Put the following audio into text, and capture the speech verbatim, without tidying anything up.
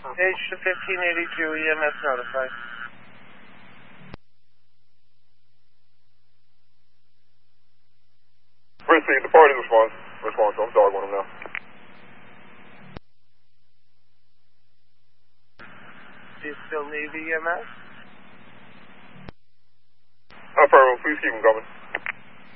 H fifteen eighty-two, E M S notified. Received, the party response. Response, I'm dog on him now. Do you still need E M S? Affirmative, please keep him coming.